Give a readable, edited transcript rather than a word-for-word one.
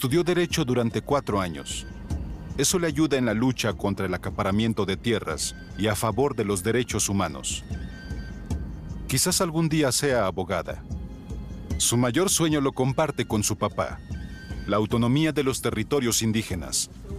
Estudió Derecho durante 4 años. Eso le ayuda en la lucha contra el acaparamiento de tierras y a favor de los derechos humanos. Quizás algún día sea abogada. Su mayor sueño lo comparte con su papá: la autonomía de los territorios indígenas,